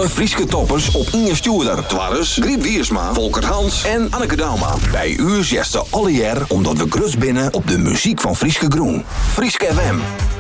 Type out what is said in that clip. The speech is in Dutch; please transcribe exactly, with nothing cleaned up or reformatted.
alle Frieske toppers op Inge Stuurder. Twarres, Griep Wiersma, Volker Hans en Anneke Dauma. Bij u zesten alle jaar omdat we grus binnen op de muziek van Frieske Groen. Frieske F M.